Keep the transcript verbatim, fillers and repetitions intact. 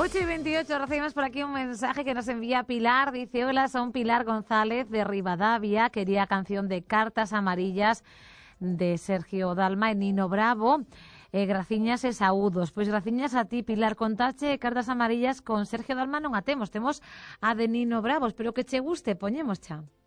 ocho y veintiocho, recibimos por aquí un mensaje que nos envía Pilar. Dice: hola, son Pilar González de Rivadavia. Quería canción de Cartas Amarillas de Sergio Dalma y Nino Bravo. Eh, graciñas e saúdos. Pois graciñas a ti, Pilar. Contache Cartas Amarillas con Sergio Dalma non a temos. Temos a de Nino Bravo. Espero que che guste. Poñemos xa.